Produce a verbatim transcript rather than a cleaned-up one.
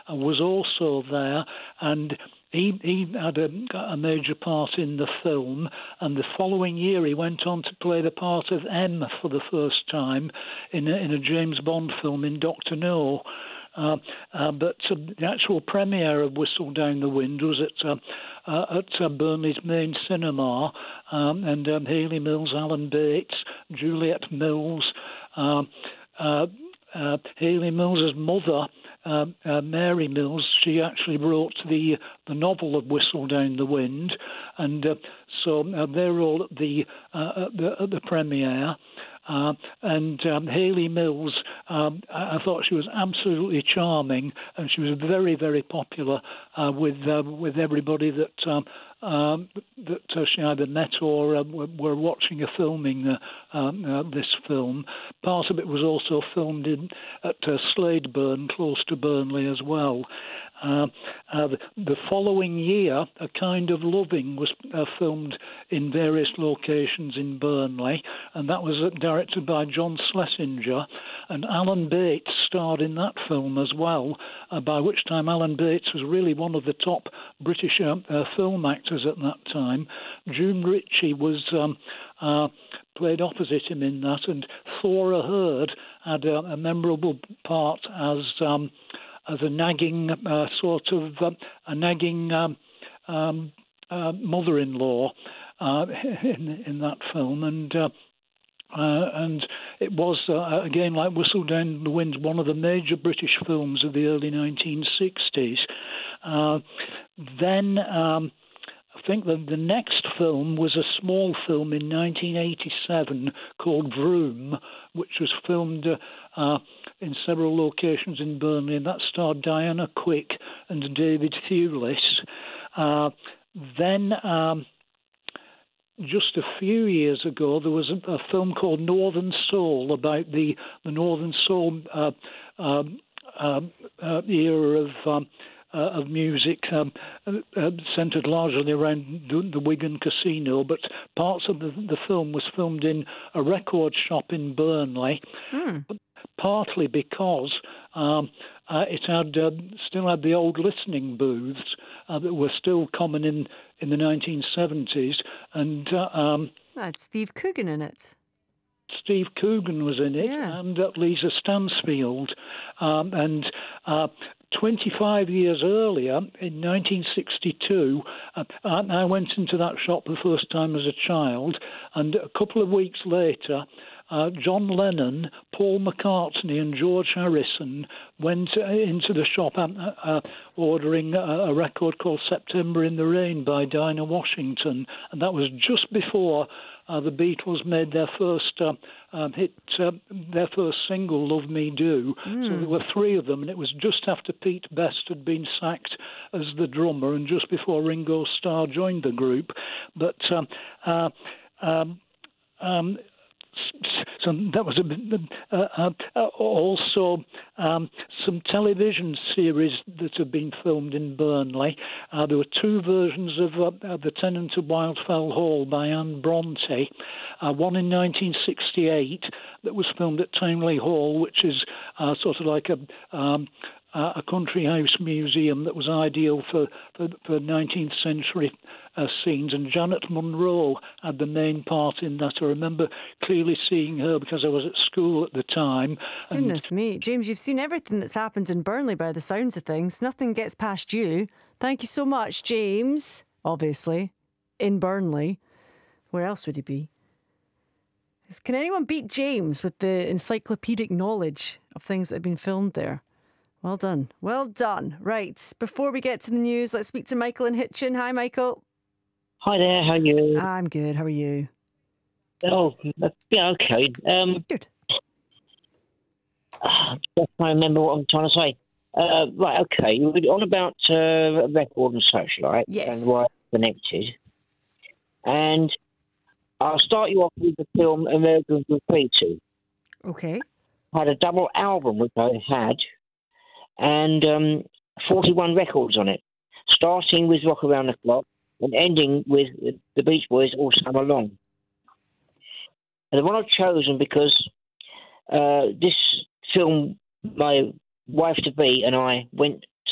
uh, was also there, and he, he had a, a major part in the film, and the following year he went on to play the part of M for the first time in a, in a James Bond film in Doctor No. Uh, uh, but uh, the actual premiere of Whistle Down the Wind was at uh, uh, at uh, Burnley's main cinema, um, and um, Hayley Mills, Alan Bates, Juliet Mills, uh, uh, uh, Hayley Mills's mother, uh, uh, Mary Mills. She actually wrote the the novel of Whistle Down the Wind, and uh, so uh, they're all at the uh, at the, at the premiere. Uh, and um, Hayley Mills, um, I, I thought she was absolutely charming, and she was very, very popular uh, with uh, with everybody that um, um, that uh, she either met or uh, were watching a filming uh, um, uh, this film. Part of it was also filmed in at uh, Sladeburn, close to Burnley as well. Uh, uh, the, the following year, A Kind of Loving was uh, filmed in various locations in Burnley, and that was uh, directed by John Schlesinger, and Alan Bates starred in that film as well, uh, by which time Alan Bates was really one of the top British uh, uh, film actors at that time. June Ritchie was um, uh, played opposite him in that, and Thora Hird had a, a memorable part as... Um, as a nagging uh, sort of uh, a nagging um, um, uh, mother-in-law uh, in in that film, and uh, uh, and it was uh, again, like Whistle Down the Wind, one of the major British films of the early nineteen sixties. Uh, then. Um, I think that the next film was a small film in nineteen eighty-seven called Vroom, which was filmed uh, uh, in several locations in Burnley, and that starred Diana Quick and David Thewlis. Uh, then, um, just a few years ago, there was a, a film called Northern Soul about the, the Northern Soul uh, um, uh, uh, era of... Um, Uh, of music um, uh, centred largely around the, the Wigan Casino, but parts of the, the film was filmed in a record shop in Burnley, mm. partly because um, uh, it had uh, still had the old listening booths uh, that were still common in, in the nineteen seventies, and uh, um, had Steve Coogan in it. Steve Coogan was in it, yeah. and uh, Lisa Stansfield, um, and uh, twenty-five years earlier, in nineteen sixty-two, uh, I went into that shop the first time as a child, and a couple of weeks later, uh, John Lennon, Paul McCartney and George Harrison went into the shop uh, uh, ordering a, a record called September in the Rain by Dinah Washington, and that was just before Uh, the Beatles made their first uh, um, hit, uh, their first single, Love Me Do. Mm. So there were three of them, and it was just after Pete Best had been sacked as the drummer and just before Ringo Starr joined the group. But um, uh, um, um, so that was a, uh, uh, also um, some television series that have been filmed in Burnley. Uh, there were two versions of uh, The Tenant of Wildfell Hall by Anne Bronte, uh, one in nineteen sixty-eight that was filmed at Townley Hall, which is uh, sort of like a um, a country house museum that was ideal for, for, for nineteenth century uh, scenes, and Janet Munro had the main part in that. I remember clearly seeing her because I was at school at the time. Goodness me. James, you've seen everything that's happened in Burnley by the sounds of things. Nothing gets past you. Thank you so much, James. Obviously, in Burnley. Where else would he be? Can anyone beat James with the encyclopedic knowledge of things that have been filmed there? Well done. Well done. Right. Before we get to the news, let's speak to Michael in Hitchin. Hi, Michael. Hi there. How are you? I'm good. How are you? Oh, yeah, okay. Um, good. I just can't remember what I'm trying to say. Uh, right, okay. You were on about uh, record and such, like, yes, and why it's connected. And I'll start you off with the film American Graffiti. Okay. I had a double album, which I had, and um, forty-one records on it, starting with Rock Around the Clock and ending with the Beach Boys All Summer Long. And the one I've chosen because uh, this film, my wife-to-be and I went